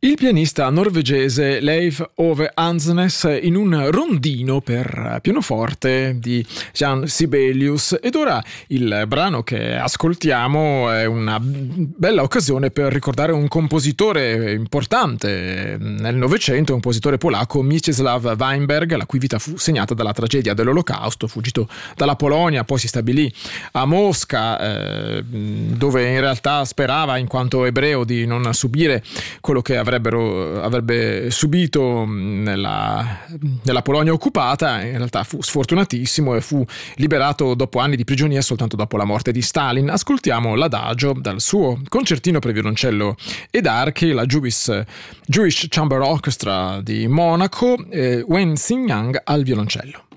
Il pianista norvegese Leif Ove Andsnes in un rondino per pianoforte di Jan Sibelius, ed ora il brano che ascoltiamo è una bella occasione per ricordare un compositore importante nel Novecento, un compositore polacco, Mieczysław Weinberg, la cui vita fu segnata dalla tragedia dell'Olocausto. Fuggito dalla Polonia, poi si stabilì a Mosca, dove in realtà sperava, in quanto ebreo, di non subire quello che avrebbe subito nella Polonia occupata. In realtà fu sfortunatissimo e fu liberato dopo anni di prigionia, soltanto dopo la morte di Stalin. Ascoltiamo l'adagio dal suo concertino per violoncello ed archi, la Jewish Chamber Orchestra di Monaco, Wen Xingyang al violoncello.